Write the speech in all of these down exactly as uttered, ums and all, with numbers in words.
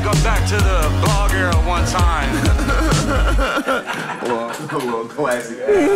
welcome back to the blog era one time. Well, a little classic.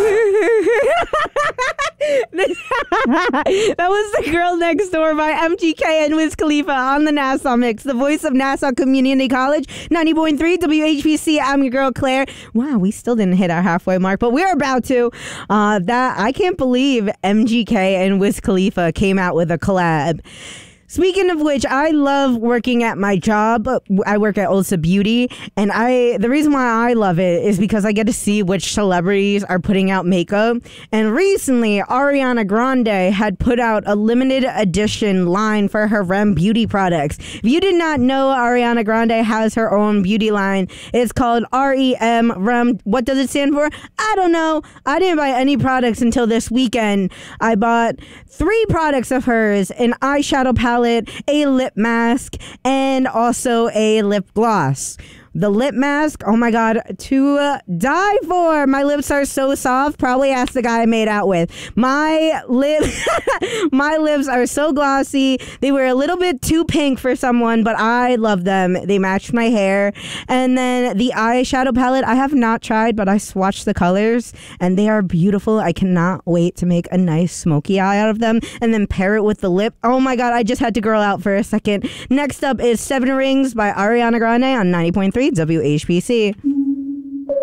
That was The Girl Next Door by M G K and Wiz Khalifa on the Nassau Mix, the voice of Nassau Community College, ninety point three W H B C. I'm your girl, Claire. Wow, we still didn't hit our halfway mark, but we're about to. Uh, that I can't believe M G K and Wiz Khalifa came out with a collab. Speaking of which, I love working at my job. I work at Ulta Beauty, and I the reason why I love it is because I get to see which celebrities are putting out makeup. And recently, Ariana Grande had put out a limited edition line for her Rem Beauty products. If you did not know, Ariana Grande has her own beauty line. It's called R E M, Rem. What does it stand for? I don't know. I didn't buy any products until this weekend. I bought three products of hers, an eyeshadow palette, a lip mask, and also a lip gloss. The lip mask, oh my God, to uh, die for. My lips are so soft. Probably ask the guy I made out with. My lip, my lips are so glossy. They were a little bit too pink for someone, but I love them. They matched my hair. And then the eyeshadow palette, I have not tried, but I swatched the colors, and they are beautiful. I cannot wait to make a nice smoky eye out of them, and then pair it with the lip. Oh my God, I just had to girl out for a second. Next up is Seven Rings by Ariana Grande on ninety point three W H B C.